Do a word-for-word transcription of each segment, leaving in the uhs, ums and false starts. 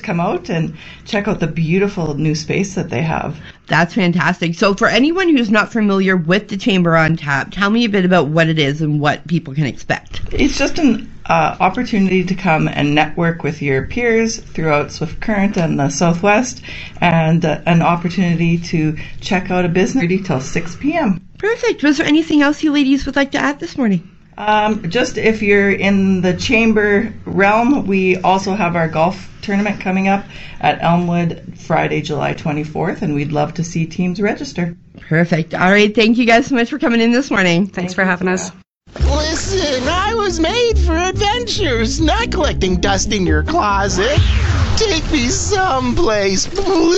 come out and check out the beautiful new space that they have. That's fantastic. So for anyone who's not familiar with the Chamber on Tap, tell me a bit about what it is and what people can expect. It's just an uh, opportunity to come and network with your peers throughout Swift Current and the Southwest, and uh, an opportunity to check out a business till six p.m. Perfect. Was there anything else you ladies would like to add this morning? Um, just if you're in the Chamber realm, we also have our golf tournament coming up at Elmwood Friday, July twenty-fourth, and we'd love to see teams register. Perfect. All right. Thank you guys so much for coming in this morning. Thanks Thank for having us. Listen, I was made for adventures, not collecting dust in your closet. Take me someplace,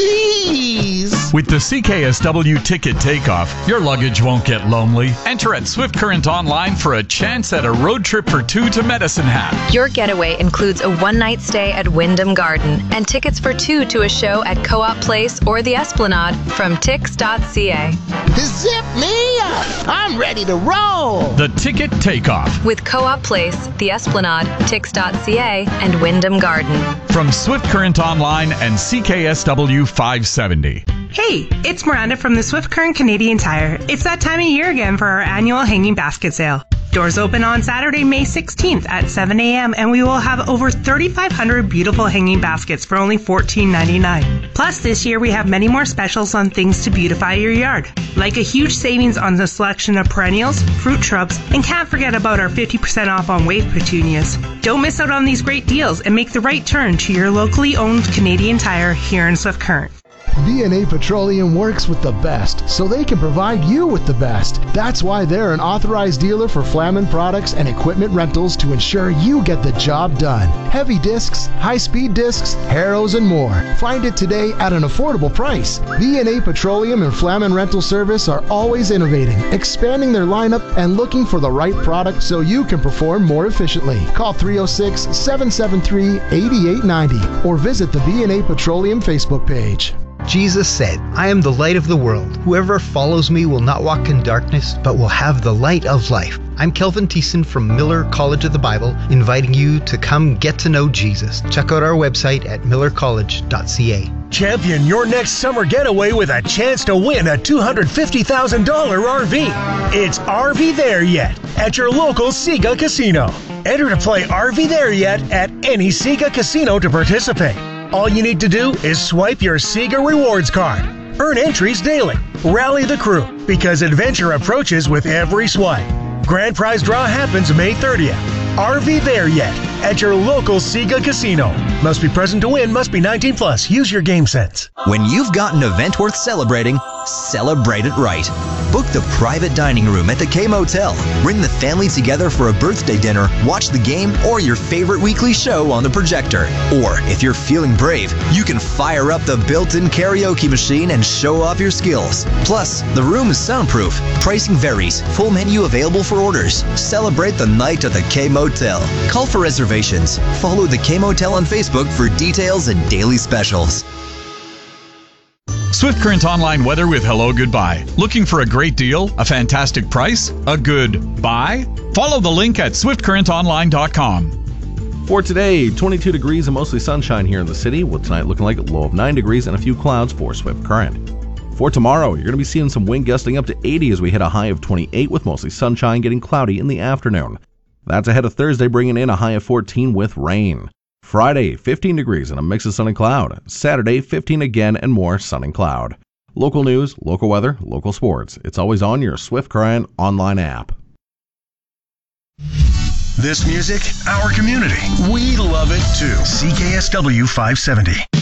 please. With the C K S W Ticket Takeoff, your luggage won't get lonely. Enter at Swift Current Online for a chance at a road trip for two to Medicine Hat. Your getaway includes a one-night stay at Wyndham Garden and tickets for two to a show at Co-op Place or the Esplanade from tix dot c a. Zip me up! I'm ready to roll! The Ticket Takeoff. With Co-op Place, the Esplanade, tix dot c a, and Wyndham Garden. From Swift Current Online and C K S W five seventy. Hey, it's Miranda from the Swift Current Canadian Tire. It's that time of year again for our annual hanging basket sale. Doors open on Saturday, May sixteenth at seven a.m. and we will have over thirty-five hundred beautiful hanging baskets for only fourteen ninety-nine. Plus, this year we have many more specials on things to beautify your yard, like a huge savings on the selection of perennials, fruit shrubs, and can't forget about our fifty percent off on wave petunias. Don't miss out on these great deals and make the right turn to your locally owned Canadian Tire here in Swift Current. B and A Petroleum works with the best, so they can provide you with the best. That's why they're an authorized dealer for Flamin products and equipment rentals to ensure you get the job done. Heavy discs, high-speed discs, harrows, and more. Find it today at an affordable price. B and A Petroleum and Flamin Rental Service are always innovating, expanding their lineup, and looking for the right product so you can perform more efficiently. Call three oh six, seven seven three, eight eight nine oh or visit the B and A Petroleum Facebook page. Jesus said, I am the light of the world. Whoever follows me will not walk in darkness, but will have the light of life. I'm Kelvin Thiessen from Miller College of the Bible, inviting you to come get to know Jesus. Check out our website at miller college dot c a. Champion your next summer getaway with a chance to win a two hundred fifty thousand dollars R V. It's R V There Yet at your local Sega Casino. Enter to play R V There Yet at any Sega Casino to participate. All you need to do is swipe your Sega Rewards card. Earn entries daily. Rally the crew, because adventure approaches with every swipe. Grand prize draw happens May thirtieth. R V There Yet at your local Sega Casino. Must be present to win, must be nineteen plus. Use your game sense. When you've got an event worth celebrating, celebrate it right. Book the private dining room at the K-Motel. Bring the family together for a birthday dinner, watch the game, or your favorite weekly show on the projector. Or, if you're feeling brave, you can fire up the built-in karaoke machine and show off your skills. Plus, the room is soundproof. Pricing varies. Full menu available for orders. Celebrate the night at the K-Motel. Call for reservations. Follow the K-Motel on Facebook for details and daily specials. Swift Current Online weather with Hello Goodbye. Looking for a great deal? A fantastic price? A good buy? Follow the link at swift current online dot com. For today, twenty-two degrees and mostly sunshine here in the city, with tonight looking like a low of nine degrees and a few clouds for Swift Current. For tomorrow, you're going to be seeing some wind gusting up to eighty as we hit a high of twenty-eight with mostly sunshine, getting cloudy in the afternoon. That's ahead of Thursday, bringing in a high of fourteen with rain. Friday, fifteen degrees and a mix of sun and cloud. Saturday, fifteen again and more sun and cloud. Local news, local weather, local sports. It's always on your Swift Current online app. This music, our community. We love it too. C K S W five seventy.